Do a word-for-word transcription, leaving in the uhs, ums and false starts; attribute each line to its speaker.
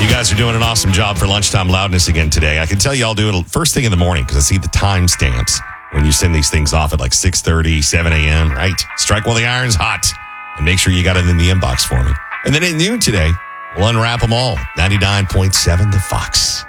Speaker 1: guys are doing an awesome job for Lunchtime Loudness again today. I can tell you all do it first thing in the morning because I see the timestamps when you send these things off at like six thirty, seven a.m., right? Strike while the iron's hot and make sure you got it in the inbox for me. And then at noon today, we'll unwrap them all. ninety-nine point seven The Fox.